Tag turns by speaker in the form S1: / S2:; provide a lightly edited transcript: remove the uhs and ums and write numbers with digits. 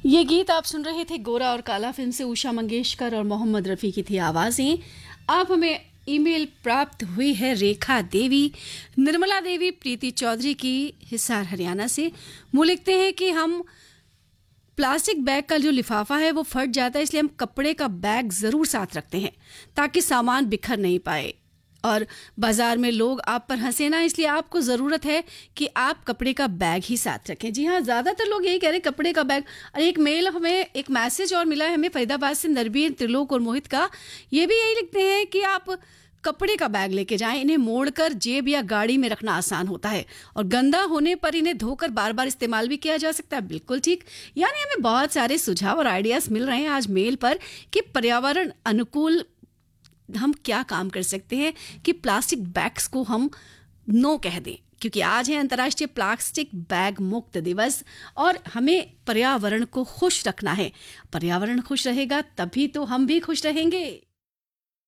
S1: ये गीत आप सुन रहे थे गोरा और काला फिल्म से उषा मंगेशकर और मोहम्मद रफ़ी की थी आवाज़ें। आप हमें ईमेल प्राप्त हुई है रेखा देवी, निर्मला देवी, प्रीति चौधरी की हिसार हरियाणा से। वो लिखते हैं कि हम प्लास्टिक बैग का जो लिफाफा है वो फट जाता है, इसलिए हम कपड़े का बैग ज़रूर साथ रखते हैं ताकि सामान बिखर नहीं पाए और बाजार में लोग आप पर हंसे ना, इसलिए आपको ज़रूरत है कि आप कपड़े का बैग ही साथ रखें। जी हाँ, ज़्यादातर लोग यही कह रहे हैं कपड़े का बैग। और एक मेल हमें एक मैसेज और मिला है हमें फरीदाबाद से नरबीर, त्रिलोक और मोहित का। ये भी यही लिखते हैं कि आप कपड़े का बैग लेके जाएं, इन्हें मोड़कर जेब या गाड़ी में रखना आसान होता है और गंदा होने पर इन्हें धोकर बार बार इस्तेमाल भी किया जा सकता है। बिल्कुल ठीक। यानी हमें बहुत सारे सुझाव और आइडियाज़ मिल रहे हैं आज मेल पर कि पर्यावरण अनुकूल हम क्या काम कर सकते हैं कि प्लास्टिक बैग्स को हम नो कह दें, क्योंकि आज है अंतर्राष्ट्रीय प्लास्टिक बैग मुक्त दिवस और हमें पर्यावरण को खुश रखना है। पर्यावरण खुश रहेगा तभी तो हम भी खुश रहेंगे।